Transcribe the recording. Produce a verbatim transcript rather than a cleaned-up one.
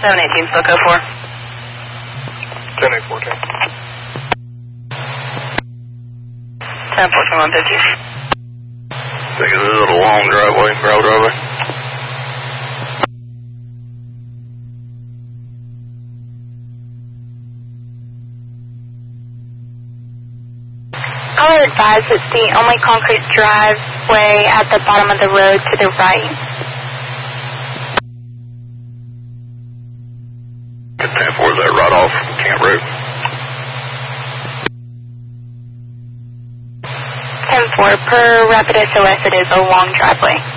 seven eighteen, still go for. ten eight fourteen. ten fourteen, one fifty. Think this is a long driveway, gravel driveway. I would advise it's the only concrete driveway at the bottom of the road to the right. ten four, is that right off Camp Road? ten four, per Rapid S O S, it is a long driveway.